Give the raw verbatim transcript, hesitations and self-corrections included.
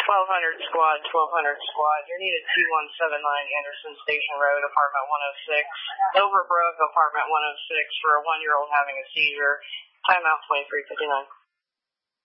twelve hundred squad, twelve hundred squad. You're needed two one seven nine Anderson Station Road, apartment one oh six. Overbrook, apartment one oh six, for a one-year-old having a seizure. Timeout twenty-three fifty-nine.